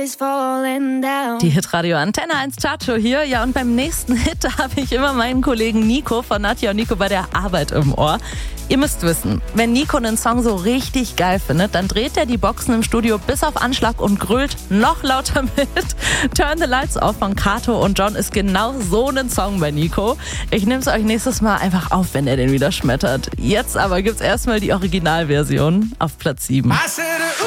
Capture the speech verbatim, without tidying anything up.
is falling down. Die Hitradio Antenne eins Chartshow hier. Ja, und beim nächsten Hit habe ich immer meinen Kollegen Nico von Nadja und Nico bei der Arbeit im Ohr. Ihr müsst wissen, wenn Nico einen Song so richtig geil findet, dann dreht er die Boxen im Studio bis auf Anschlag und grölt noch lauter mit. Turn the Lights Off von Kato und John ist genau so ein Song bei Nico. Ich nehme es euch nächstes Mal einfach auf, wenn er den wieder schmettert. Jetzt aber gibt's erstmal die Originalversion auf Platz sieben.